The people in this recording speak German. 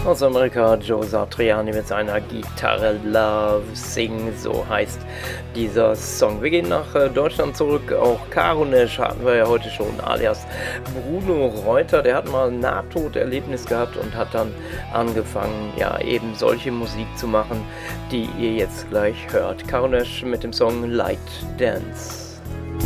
Aus Amerika Joe Satriani mit seiner Gitarre Love Sing, so heißt dieser Song. Wir gehen nach Deutschland zurück, auch Karonesch hatten wir ja heute schon, alias Bruno Reuter, der hat mal ein Nahtoderlebnis gehabt und hat dann angefangen, ja eben solche Musik zu machen, die ihr jetzt gleich hört. Karonesch mit dem Song Light Dance.